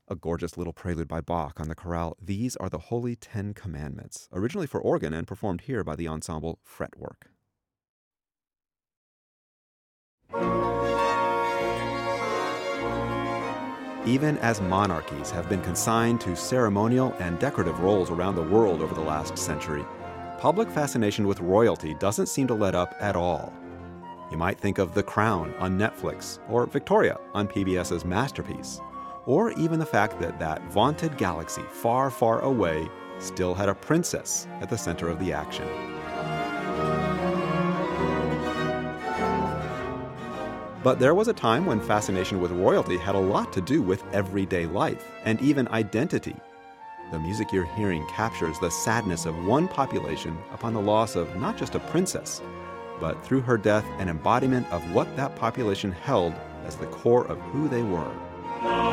A gorgeous little prelude by Bach on the chorale. These are the Holy Ten Commandments, originally for organ and performed here by the ensemble Fretwork. Even as monarchies have been consigned to ceremonial and decorative roles around the world over the last century, public fascination with royalty doesn't seem to let up at all. You might think of The Crown on Netflix, or Victoria on PBS's Masterpiece, or even the fact that that vaunted galaxy far, far away still had a princess at the center of the action. But there was a time when fascination with royalty had a lot to do with everyday life and even identity. The music you're hearing captures the sadness of one population upon the loss of not just a princess, but through her death, an embodiment of what that population held as the core of who they were.